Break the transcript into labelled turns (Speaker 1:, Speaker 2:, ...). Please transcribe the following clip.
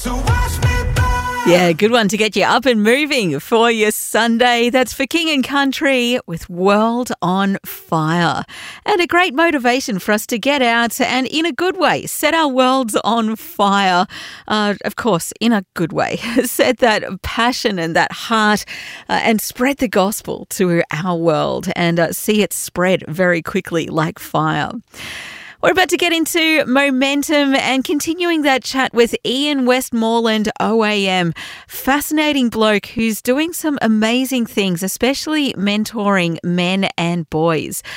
Speaker 1: So watch me burn.
Speaker 2: Yeah, good one to get you up and moving for your Sunday. That's for King and Country with World on Fire. And a great motivation for us to get out and, in a good way, set our worlds on fire. Of course, in a good way. Set that passion and that heart and spread the gospel to our world and see it spread very quickly like fire. We're about to get into momentum and continuing that chat with Ian Westmoreland, OAM. Fascinating bloke who's doing some amazing things, especially mentoring men and boys.